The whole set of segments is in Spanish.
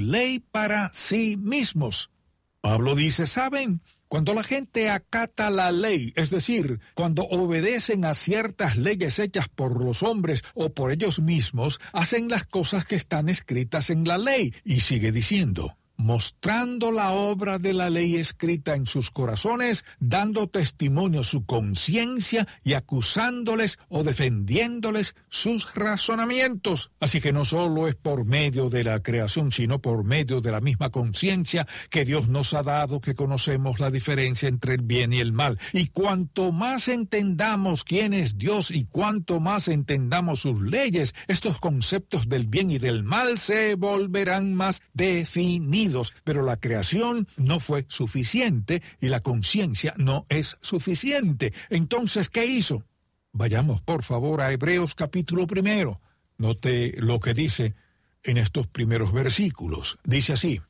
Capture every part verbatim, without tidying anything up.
ley para sí mismos. Pablo dice, ¿saben? Cuando la gente acata la ley, es decir, cuando obedecen a ciertas leyes hechas por los hombres o por ellos mismos, hacen las cosas que están escritas en la ley. Y sigue diciendo, mostrando la obra de la ley escrita en sus corazones, dando testimonio su conciencia y acusándoles o defendiéndoles sus razonamientos. Así que no solo es por medio de la creación, sino por medio de la misma conciencia que Dios nos ha dado que conocemos la diferencia entre el bien y el mal. Y cuanto más entendamos quién es Dios y cuanto más entendamos sus leyes, estos conceptos del bien y del mal se volverán más definidos. Pero la creación no fue suficiente y la conciencia no es suficiente. Entonces, ¿qué hizo? Vayamos, por favor, a Hebreos capítulo primero. Note lo que dice en estos primeros versículos. Dice así,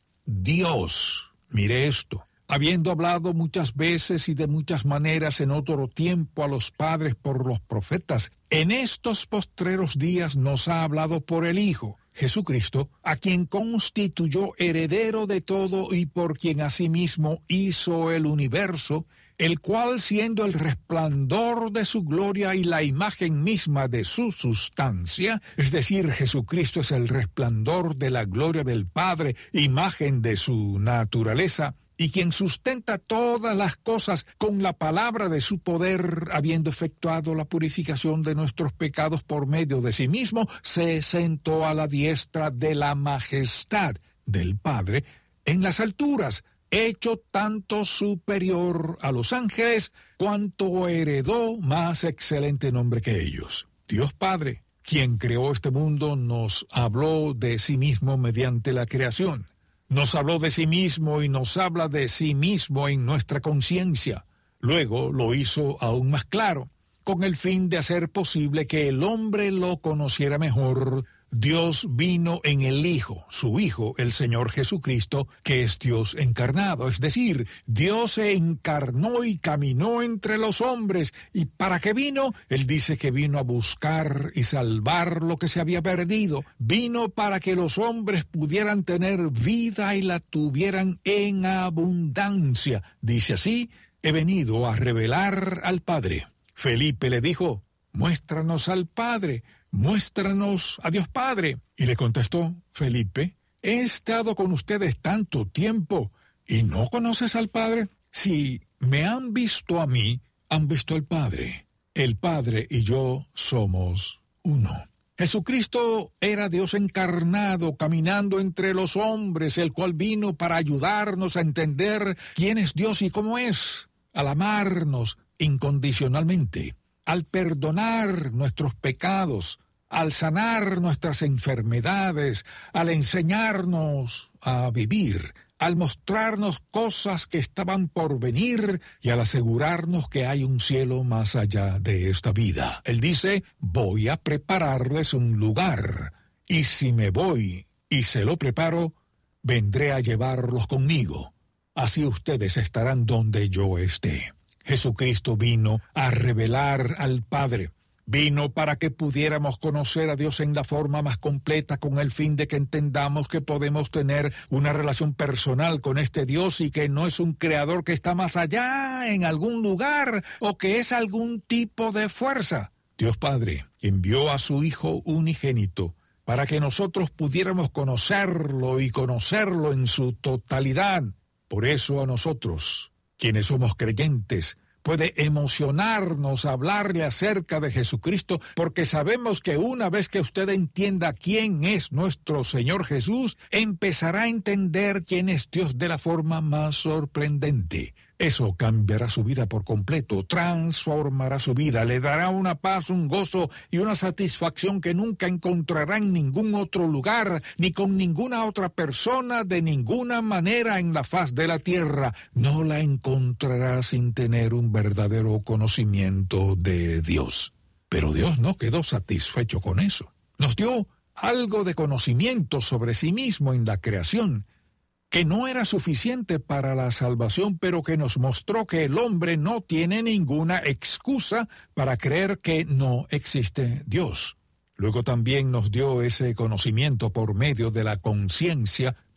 Dios, mire esto, habiendo hablado muchas veces y de muchas maneras en otro tiempo a los padres por los profetas, en estos postreros días nos ha hablado por el Hijo, Jesucristo, a quien constituyó heredero de todo y por quien asimismo hizo el universo, el cual siendo el resplandor de su gloria y la imagen misma de su sustancia, es decir, Jesucristo es el resplandor de la gloria del Padre, imagen de su naturaleza, y quien sustenta todas las cosas con la palabra de su poder, habiendo efectuado la purificación de nuestros pecados por medio de sí mismo, se sentó a la diestra de la majestad del Padre en las alturas, hecho tanto superior a los ángeles, cuanto heredó más excelente nombre que ellos. Dios Padre, quien creó este mundo, nos habló de sí mismo mediante la creación. Nos habló de sí mismo y nos habla de sí mismo en nuestra conciencia. Luego lo hizo aún más claro, con el fin de hacer posible que el hombre lo conociera mejor. Dios vino en el Hijo, su Hijo, el Señor Jesucristo, que es Dios encarnado. Es decir, Dios se encarnó y caminó entre los hombres. ¿Y para qué vino? Él dice que vino a buscar y salvar lo que se había perdido. Vino para que los hombres pudieran tener vida y la tuvieran en abundancia. Dice así, he venido a revelar al Padre. Felipe le dijo, muéstranos al Padre. Muéstranos a Dios Padre. Y le contestó Felipe, he estado con ustedes tanto tiempo y no conoces al Padre. Si me han visto a mí, han visto al Padre. El Padre y yo somos uno. Jesucristo era Dios encarnado, caminando entre los hombres, el cual vino para ayudarnos a entender quién es Dios y cómo es, al amarnos incondicionalmente, al perdonar nuestros pecados, al sanar nuestras enfermedades, al enseñarnos a vivir, al mostrarnos cosas que estaban por venir y al asegurarnos que hay un cielo más allá de esta vida. Él dice, voy a prepararles un lugar, y si me voy y se lo preparo, vendré a llevarlos conmigo. Así ustedes estarán donde yo esté. Jesucristo vino a revelar al Padre. Vino para que pudiéramos conocer a Dios en la forma más completa, con el fin de que entendamos que podemos tener una relación personal con este Dios y que no es un creador que está más allá, en algún lugar, o que es algún tipo de fuerza. Dios Padre envió a su Hijo unigénito para que nosotros pudiéramos conocerlo y conocerlo en su totalidad. Por eso a nosotros, quienes somos creyentes, puede emocionarnos hablarle acerca de Jesucristo, porque sabemos que una vez que usted entienda quién es nuestro Señor Jesús, empezará a entender quién es Dios de la forma más sorprendente. Eso cambiará su vida por completo, transformará su vida, le dará una paz, un gozo y una satisfacción que nunca encontrará en ningún otro lugar, ni con ninguna otra persona, de ninguna manera en la faz de la tierra. No la encontrará sin tener un verdadero conocimiento de Dios. Pero Dios no quedó satisfecho con eso. Nos dio algo de conocimiento sobre sí mismo en la creación, que no era suficiente para la salvación, pero que nos mostró que el hombre no tiene ninguna excusa para creer que no existe Dios. Luego también nos dio ese conocimiento por medio de la conciencia